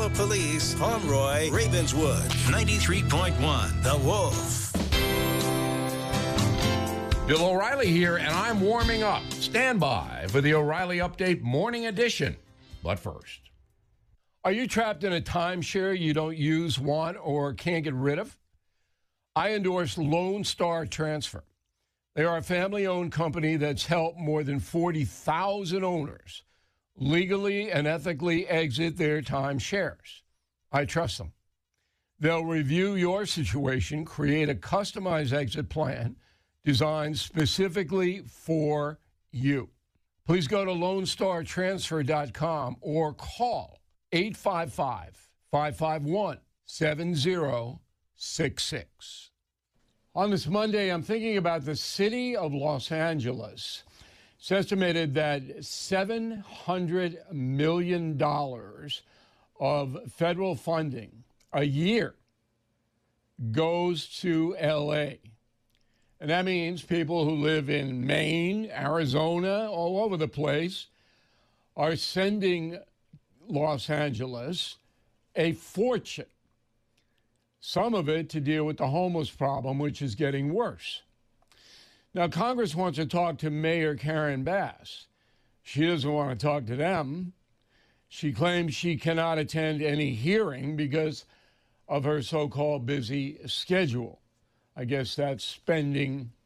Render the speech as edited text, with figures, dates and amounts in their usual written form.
Capitol Police, Pomeroy, Ravenswood, 93.1, The Wolf. Bill O'Reilly here, and I'm warming up. Stand by for the O'Reilly Update Morning Edition. But first, are you trapped in a timeshare you don't use, want, or can't get rid of? I endorse Lone Star Transfer. They are a family-owned company that's helped more than 40,000 owners legally and ethically exit their timeshares. I trust them. They'll review your situation, create a customized exit plan designed specifically for you. Please go to LoneStarTransfer.com or call 855-551-7066. On this Monday, I'm thinking about the city of Los Angeles. It's estimated that $700 million of federal funding a year goes to L.A. And that means people who live in Maine, Arizona, all over the place are sending Los Angeles a fortune. Some of it to deal with the homeless problem, which is getting worse. Now, Congress wants to talk to Mayor Karen Bass. She doesn't want to talk to them. She claims she cannot attend any hearing because of her so-called busy schedule. I guess that's spending